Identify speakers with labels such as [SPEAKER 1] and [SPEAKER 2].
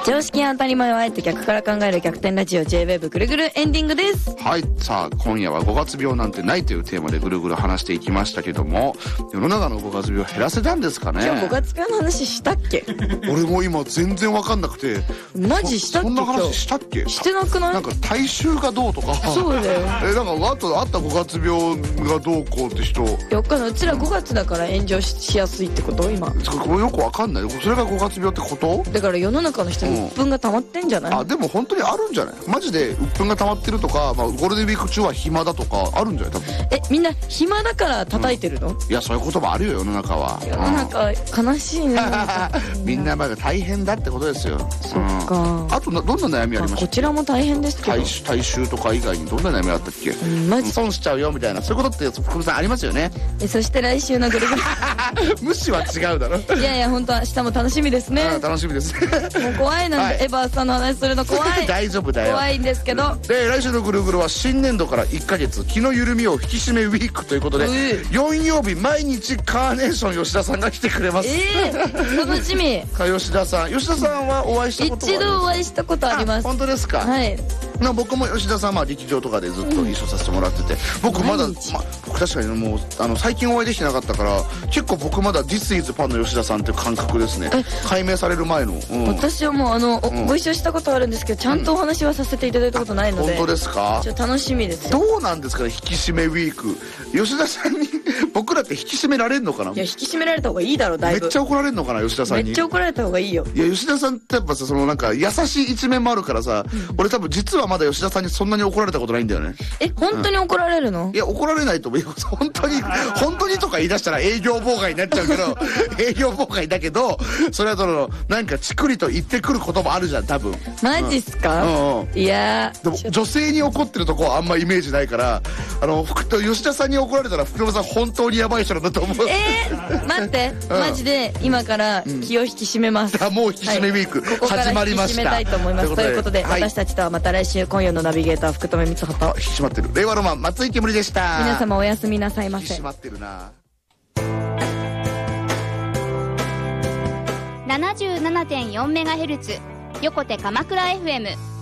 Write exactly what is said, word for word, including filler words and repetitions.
[SPEAKER 1] 常識や当たり前をあえて逆から考える逆転ラジオ J-ウェーブ ぐるぐるエンディングです。
[SPEAKER 2] はい、さあ今夜はごがつ病なんてないというテーマでぐるぐる話していきましたけども、世の中のごがつ病減らせたんですかね。
[SPEAKER 1] 今日ごがつ病の話したっけ？
[SPEAKER 2] 俺も今全然わかんなくて。
[SPEAKER 1] マジしたっけ？
[SPEAKER 2] そんな話したっけ？
[SPEAKER 1] してなくない？
[SPEAKER 2] なんか体臭がどうとか。
[SPEAKER 1] そうだよ。
[SPEAKER 2] え、なんかあとあったごがつ病がどうこうって人。
[SPEAKER 1] よっかのうちらごがつだから炎上しやすいってこと今。
[SPEAKER 2] これよくわかんない。それがごがつ病ってこと？
[SPEAKER 1] だから世の中の人に鬱憤が溜まってんじゃない？
[SPEAKER 2] あ、でも本当にあるんじゃない？マジで鬱憤が溜まってるとか、まあ、ゴールデンウィーク中は暇だとかあるんじゃない多分。
[SPEAKER 1] え、みんな暇だから叩いてるの？うん、
[SPEAKER 2] いや、そういうこともあるよ世の中は。
[SPEAKER 1] 世の中悲しいね。
[SPEAKER 2] みんなまだ大変だってことですよ。
[SPEAKER 1] そっか、うん、
[SPEAKER 2] あとどんな悩みありました？
[SPEAKER 1] こちらも大変ですけど。
[SPEAKER 2] 体臭、体臭とか以外にどんな悩みあったっけ？うん、マジ損しちゃうよみたいな、そういうことって福部さんありますよね。
[SPEAKER 1] え、そして来週のぐるぐる
[SPEAKER 2] 無視は違うだろ。
[SPEAKER 1] いやいや、本当は明日も楽しみですね。
[SPEAKER 2] あ、楽しみです
[SPEAKER 1] もう怖いなんで、はい、エヴァーさんの話するの怖い。
[SPEAKER 2] 大丈夫だよ。
[SPEAKER 1] 怖いんですけど。
[SPEAKER 2] で、来週のぐるぐるは新年度からいっかげつ気の緩みを引き締めウィークということで、よん曜日毎日カーネーション吉田さんが来てくれます。
[SPEAKER 1] えー、楽しみ。
[SPEAKER 2] か吉田さん、吉田さんはお会いしたことはあります？
[SPEAKER 1] 一度お会いしたことあります。
[SPEAKER 2] 本当ですか？
[SPEAKER 1] はい。
[SPEAKER 2] な僕も吉田さんは劇場とかでずっと一緒させてもらってて、うん、僕まだ、ま、僕確かにもうあの最近お会いできてなかったから結構僕まだ This is ファンの吉田さんっていう感覚ですね。解明される前の、うん、
[SPEAKER 1] 私はもうあの、うん、ご一緒したことあるんですけどちゃんとお話はさせていただいたことないので、うん、
[SPEAKER 2] 本当ですか？
[SPEAKER 1] ちょっと楽しみですよ。
[SPEAKER 2] どうなんですかね、引き締めウィーク。吉田さんに僕らって引き締められるのかな？
[SPEAKER 1] いや、引き締められた方がいいだろ。だいぶ
[SPEAKER 2] めっちゃ怒られるのかな吉田さんに。
[SPEAKER 1] めっちゃ怒られた方がいいよ。
[SPEAKER 2] いや、吉田さんってやっぱさ、そのなんか優しい一面もあるからさ、うん、俺多分実はまだ吉田さんにそんなに怒られたことないんだよね。
[SPEAKER 1] え、本当に怒られるの？
[SPEAKER 2] うん、いや、怒られないと思うよ。本当に本当にとか言い出したら営業妨害になっちゃうけど営業妨害だけど、それはそのなんかチクリと言ってくることもあるじゃん多分。
[SPEAKER 1] マジっすか？うんうん、いや
[SPEAKER 2] でも女性に怒ってるとこはあんまイメージないから、あの吉田さんに怒られたら福山さん本当にやばい人なんだと思う。
[SPEAKER 1] えー、待って、うん、マジで今から気を引き締めます。
[SPEAKER 2] うん、もう引き締めウィーク、はい、ここ始まりました。
[SPEAKER 1] 引き締めたいと思います。ということで、
[SPEAKER 2] はい、
[SPEAKER 1] 私たちとはまた来週。今夜のナビゲーター福留光穂と、
[SPEAKER 2] 引き締まってる令和ロマン松井けむりでした。
[SPEAKER 1] 皆様おやすみなさいませ。
[SPEAKER 2] 引き締まってるな。
[SPEAKER 3] ななじゅうななてんよんメガヘルツ 横手鎌倉 エフエム